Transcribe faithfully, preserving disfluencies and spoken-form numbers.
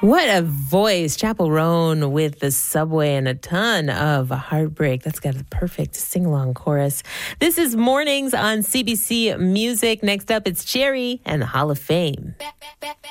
What a voice. Chappell Roan with the Subway and a ton of heartbreak. That's got a perfect sing-along chorus. This is Mornings on C B C Music. Next up, it's Cherry and the Hall of Fame.